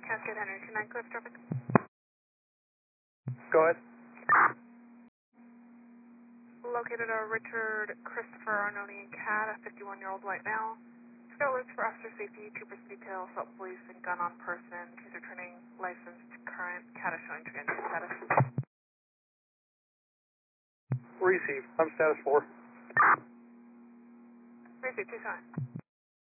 Cascade Henry 29, clear traffic. Go ahead. Located a Richard Christopher Arnonian Cat, a 51-year-old white male. Scout list for officer safety, troopers detail, assault police, and gun on person. He's returning license to current. Cat is showing transient status. Receive. I'm status 4. Receive, 2 sign.